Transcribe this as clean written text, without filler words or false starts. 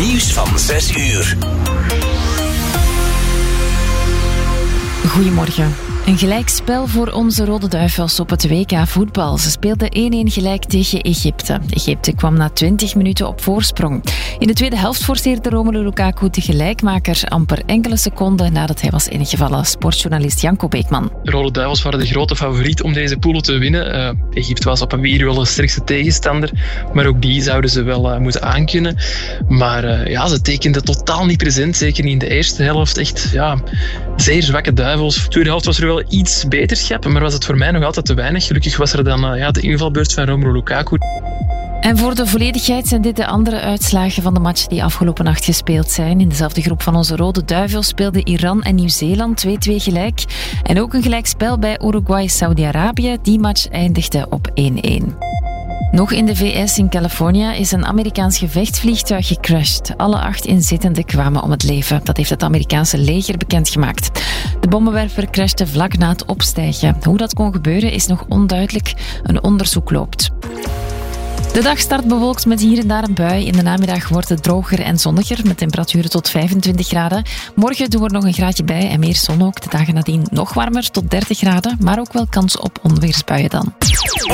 nieuws van 6 uur. Goedemorgen. Een gelijkspel voor onze Rode Duivels op het WK voetbal. Ze speelden 1-1 gelijk tegen Egypte. Egypte kwam na 20 minuten op voorsprong. In de tweede helft forceerde Romelu Lukaku de gelijkmaker amper enkele seconden nadat hij was ingevallen. Sportjournalist Janko Beekman. De Rode Duivels waren de grote favoriet om deze pool te winnen. Egypte was op papier wel de sterkste tegenstander, maar ook die zouden ze wel moeten aankunnen. Maar ze tekenden totaal niet present, zeker niet in de eerste helft. Echt zeer zwakke Duivels. De tweede helft was er wel iets beterschap, maar was het voor mij nog altijd te weinig. Gelukkig was er dan de invalbeurt van Romelu Lukaku. En voor de volledigheid zijn dit de andere uitslagen van de match die afgelopen nacht gespeeld zijn. In dezelfde groep van onze Rode Duivels speelden Iran en Nieuw-Zeeland 2-2 gelijk. En ook een gelijkspel bij Uruguay-Saudi-Arabië. Die match eindigde op 1-1. Nog in de VS in Californië is een Amerikaans gevechtsvliegtuig gecrashed. Alle 8 inzittenden kwamen om het leven. Dat heeft het Amerikaanse leger bekendgemaakt. De bommenwerper crashte vlak na het opstijgen. Hoe dat kon gebeuren is nog onduidelijk. Een onderzoek loopt. De dag start bewolkt met hier en daar een bui. In de namiddag wordt het droger en zonniger met temperaturen tot 25 graden. Morgen doen we er nog een graadje bij en meer zon ook. De dagen nadien nog warmer tot 30 graden, maar ook wel kans op onweersbuien dan.